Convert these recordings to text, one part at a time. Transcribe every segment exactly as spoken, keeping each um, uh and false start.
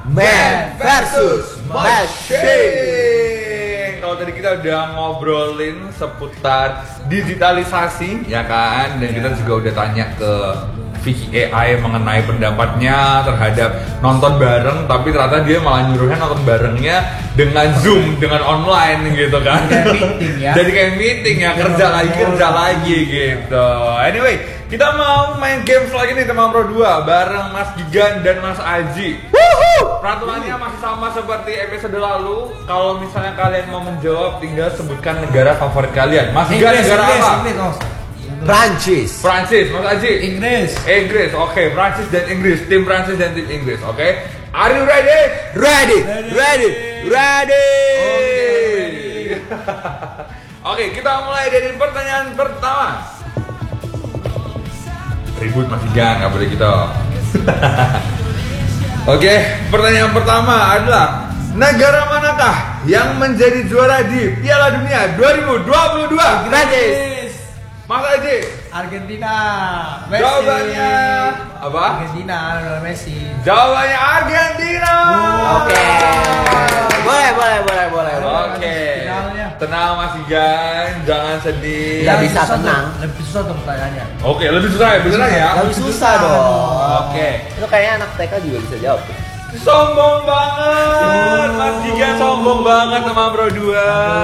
Man versus Machine. Kalau tadi kita udah ngobrolin seputar digitalisasi, ya kan? Dan kita juga udah tanya ke Vicky A I mengenai pendapatnya terhadap nonton bareng, tapi ternyata dia malah nyuruhnya nonton barengnya dengan Zoom, dengan online gitu kan. Kayak meeting ya. Jadi kayak meeting ya, kerja lagi, kerja lagi gitu. Anyway, kita mau main games lagi nih teman Pro dua bareng Mas Gigan dan Mas Aji. Peraturannya masih sama seperti episode lalu. Kalau misalnya kalian mau menjawab, tinggal sebutkan negara favorit kalian. Mas Gigan negara apa? Prancis. Prancis, Mas Aji. Inggris. Inggris, oke. Okay. Prancis dan Inggris, tim Prancis dan tim Inggris, oke. Okay. Are you ready? Ready, ready, ready. Oke, okay, kita mulai dari pertanyaan pertama. Ribut Mas Gigan, nggak boleh gitu. Oke, okay, pertanyaan pertama adalah negara manakah yang menjadi juara di Piala Dunia dua ribu dua puluh dua? Prancis. Mas Aji. Argentina. Messi. Jawabannya apa? Argentina, Lionel Messi. Jawabannya Argentina. Oke. Boleh, boleh, boleh, boleh. Oke. Finalnya. Tenang Mas Gigan, jangan sedih. Nggak Lebih bisa susah tenang. tuh, lebih susah tuh pertanyaannya. Oke, lebih susah ya, beneran ya? Lebih susah dong. Oke. Itu kayaknya anak T K juga bisa jawab tuh. Sombong banget, Mas Gigan sombong banget sama Bro dua.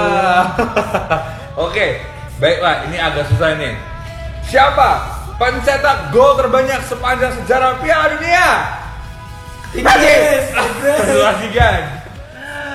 Oke, baiklah, ini agak susah nih. Siapa pencetak gol terbanyak sepanjang sejarah Piala Dunia? Prancis. Mas Gigan.